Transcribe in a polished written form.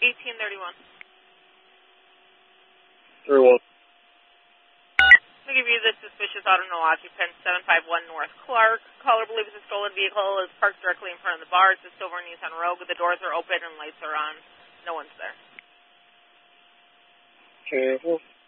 1831. 31. I'll give you the suspicious auto no occupant, 751 North Clark. Caller believes a stolen vehicle is parked directly in front of the bar. It's a silver Nissan Rogue. The doors are open and lights are on. No one's there. Okay.